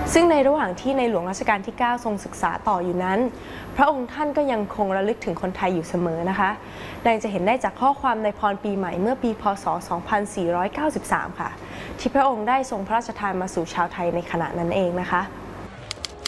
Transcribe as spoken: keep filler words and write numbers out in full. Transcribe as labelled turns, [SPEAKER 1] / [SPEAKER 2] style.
[SPEAKER 1] ซึ่งในระหว่างที่ในหลวงรัชกาลที่ เก้า ทรงศึกษาต่ออยู่นั้นพระองค์ท่านก็ยังคงระลึกถึงคนไทยอยู่เสมอนะคะดังจะเห็นได้จากข้อความในพรปีใหม่เมื่อปีพ.ศ. สองพันสี่ร้อยเก้าสิบสาม ค่ะที่พระองค์ได้ทรงพระราชทานมาสู่ชาวไทยในขณะนั้นเองนะคะ